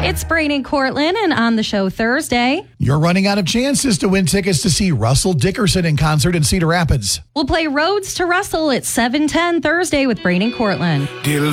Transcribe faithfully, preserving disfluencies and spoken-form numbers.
It's Brain and Cortland, and on the show Thursday, you're running out of chances to win tickets to see Russell Dickerson in concert in Cedar Rapids. We'll play Roads to Russell at seven ten Thursday with Brain and Cortland. Dear